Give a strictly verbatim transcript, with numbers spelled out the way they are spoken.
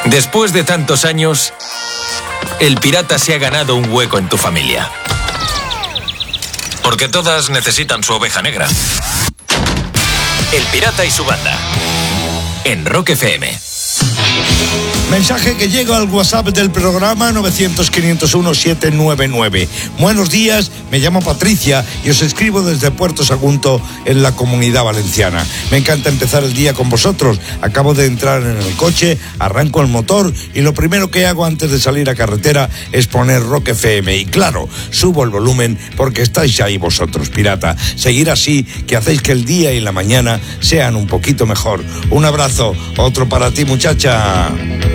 Después de tantos años, el pirata se ha ganado un hueco en tu familia. Porque todas necesitan su oveja negra. El pirata y su banda. En Rock F M. Mensaje que llega al WhatsApp del programa nueve cero cero, quinientos uno, setecientos noventa y nueve. Buenos días, me llamo Patricia y os escribo desde Puerto Sagunto en la Comunidad Valenciana. Me encanta empezar el día con vosotros. Acabo de entrar en el coche, arranco el motor y lo primero que hago antes de salir a carretera es poner Rock F M. Y claro, subo el volumen porque estáis ahí vosotros, pirata. Seguir así, que hacéis que el día y la mañana sean un poquito mejor. Un abrazo, otro para ti, muchacha.